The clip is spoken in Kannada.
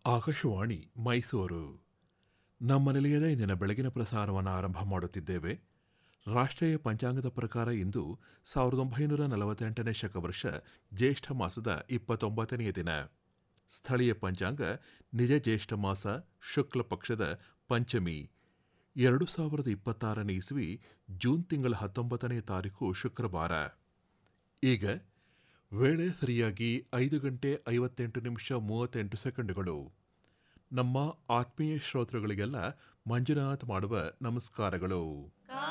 ಆಕಾಶವಾಣಿ ಮೈಸೂರು. ನಮ್ಮ ನಿಲಯದ ಇಂದಿನ ಬೆಳಗಿನ ಪ್ರಸಾರವನ್ನು ಆರಂಭ ಮಾಡುತ್ತಿದ್ದೇವೆ. ರಾಷ್ಟ್ರೀಯ ಪಂಚಾಂಗದ ಪ್ರಕಾರ ಇಂದು 1948ನೇ ಶಕವರ್ಷ ಜ್ಯೇಷ್ಠ ಮಾಸದ 29ನೇ ದಿನ. ಸ್ಥಳೀಯ ಪಂಚಾಂಗ ನಿಜ ಜ್ಯೇಷ್ಠ ಮಾಸ ಶುಕ್ಲ ಪಕ್ಷದ ಪಂಚಮಿ 2026ನೇ ಇಸ್ವಿ ಜೂನ್ ತಿಂಗಳ 19ನೇ ತಾರೀಕು ಶುಕ್ರವಾರ. ಈಗ ವೇಳೆ ಸರಿಯಾಗಿ 5:58 ನಮ್ಮ ಆತ್ಮೀಯ ಶ್ರೋತೃಗಳಿಗೆಲ್ಲ ಮಂಜುನಾಥ್ ಮಾಡುವ ನಮಸ್ಕಾರಗಳು.